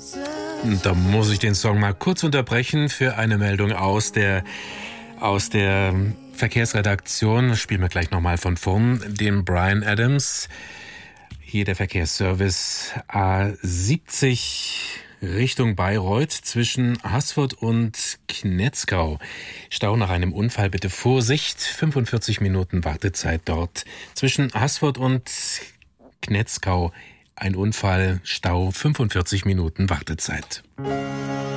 Da muss ich den Song mal kurz unterbrechen für eine Meldung aus der Verkehrsredaktion. Spielen wir gleich nochmal von vorn. Den Brian Adams. Hier der Verkehrsservice A70 Richtung Bayreuth zwischen Haßfurt und Knetzgau. Stau nach einem Unfall, bitte Vorsicht. 45 Minuten Wartezeit dort. Zwischen Haßfurt und Knetzgau ein Unfall, Stau, 45 Minuten Wartezeit.